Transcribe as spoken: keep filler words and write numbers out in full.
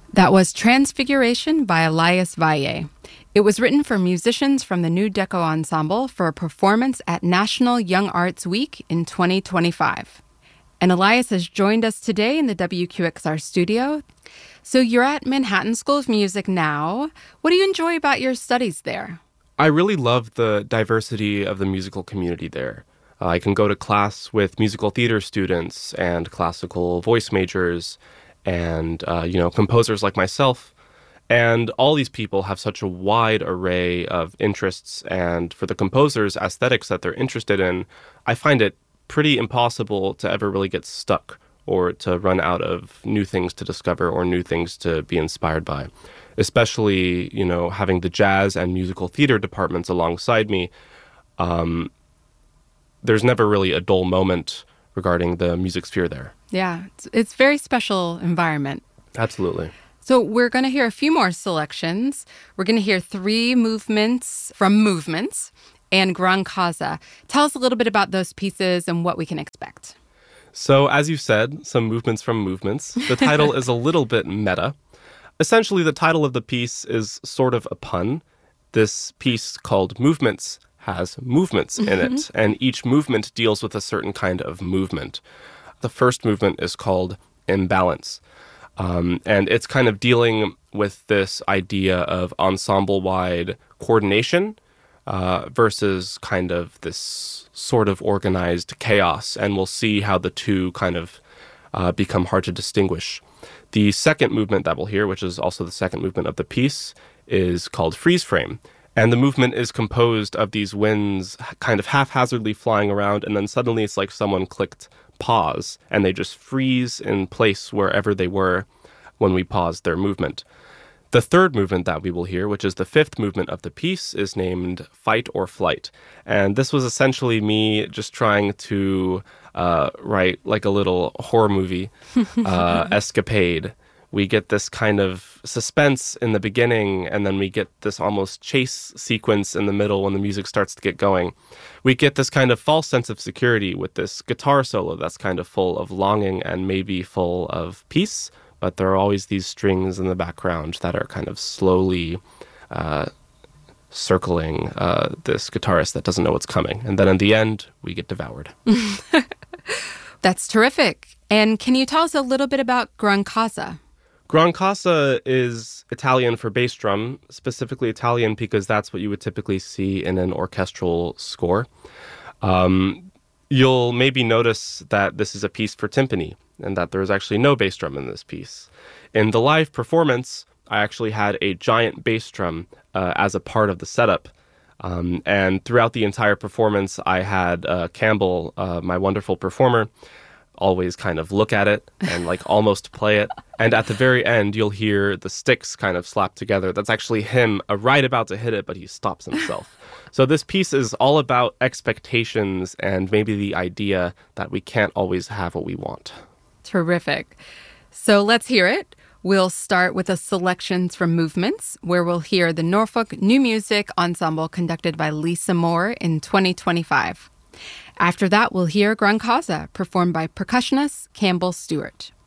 That was Transfiguration by Elias Valle. It was written for musicians from the New Deco Ensemble for a performance at National Young Arts Week in twenty twenty-five. And Elias has joined us today in the W Q X R studio. So you're at Manhattan School of Music now. What do you enjoy about your studies there? I really love the diversity of the musical community there. Uh, I can go to class with musical theater students and classical voice majors and, uh, you know, composers like myself. And all these people have such a wide array of interests. And for the composers' aesthetics that they're interested in, I find it pretty impossible to ever really get stuck or to run out of new things to discover or new things to be inspired by. Especially, you know, having the jazz and musical theater departments alongside me, um, there's never really a dull moment regarding the music sphere there. Yeah, it's, it's a very special environment. Absolutely. So we're going to hear a few more selections. We're going to hear three movements from Movements and Gran Casa. Tell us a little bit about those pieces and what we can expect. So, as you said, some movements from Movements. The title is a little bit meta. Essentially, the title of the piece is sort of a pun. This piece called Movements has movements in mm-hmm. it, and each movement deals with a certain kind of movement. The first movement is called Imbalance, um, and it's kind of dealing with this idea of ensemble-wide coordination uh, versus kind of this sort of organized chaos, and we'll see how the two kind of uh, become hard to distinguish. The second movement that we'll hear, which is also the second movement of the piece, is called Freeze Frame. And the movement is composed of these winds kind of haphazardly flying around, and then suddenly it's like someone clicked pause, and they just freeze in place wherever they were when we paused their movement. The third movement that we will hear, which is the fifth movement of the piece, is named Fight or Flight. And this was essentially me just trying to uh, write like a little horror movie uh, escapade. We get this kind of suspense in the beginning, and then we get this almost chase sequence in the middle when the music starts to get going. We get this kind of false sense of security with this guitar solo that's kind of full of longing and maybe full of peace, but there are always these strings in the background that are kind of slowly uh, circling uh, this guitarist that doesn't know what's coming. And then in the end, we get devoured. That's terrific. And can you tell us a little bit about Gran Casa? Gran Casa is Italian for bass drum, specifically Italian because that's what you would typically see in an orchestral score. Um, you'll maybe notice that this is a piece for timpani and that there is actually no bass drum in this piece. In the live performance, I actually had a giant bass drum uh, as a part of the setup. Um, and throughout the entire performance, I had uh, Campbell, uh, my wonderful performer, always kind of look at it and like almost play it. And at the very end, you'll hear the sticks kind of slap together. That's actually him uh, right about to hit it, but he stops himself. So this piece is all about expectations and maybe the idea that we can't always have what we want. Terrific. So let's hear it. We'll start with a selections from Movements, where we'll hear the Norfolk New Music Ensemble conducted by Lisa Moore in twenty twenty-five. After that, we'll hear Gran Casa, performed by percussionist Campbell Stewart.